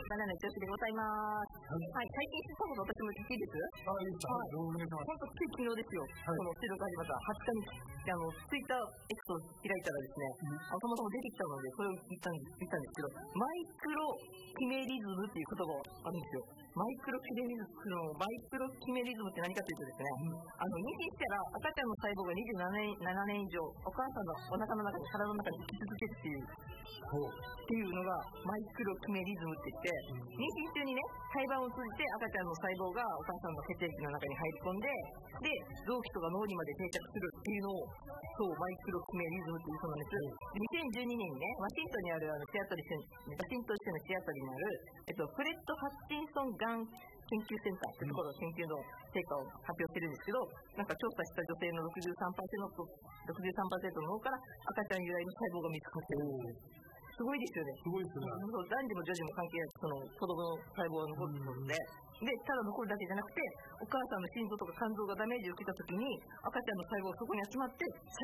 バナナ女子でございます。はい、最近したこと私も聞いていいです？ いいですか。どうもお願いします。 本当つい昨日ですよ。この収録始まった20日にツイッター X を開いたらですね、そもそも出てきたのでそれを言ったんですけど、マイクロキメリズムっていう言葉があるんですよ。マイクロキメリズムって何かというとですね、妊娠したら赤ちゃんの細胞が27年以上お母さんのお腹の中に体の中に生き続けるっていうのがマイクロキメリズムって言って、妊娠中にね胎盤を通じて赤ちゃんの細胞がお母さんの血液の中に入り込んで、臓器とか脳にまで定着するっていうのをマイクロキメリズムっていうそうなんです。2012年にねワシントンにあるシアトル州のシアトルにある、フレッド・ハッチンソンがん研究センターというところの研究の成果を発表してるんですけど、なんか調査した女性の 63% の脳から赤ちゃん由来の細胞が見つかってる。すごいですよね。 すごいですね。 男児も女児も関係なく子供の細胞が残るので、ただ残るだけじゃなくてお母さんの心臓とか肝臓がダメージを受けた時に赤ちゃんの細胞がそこに集まって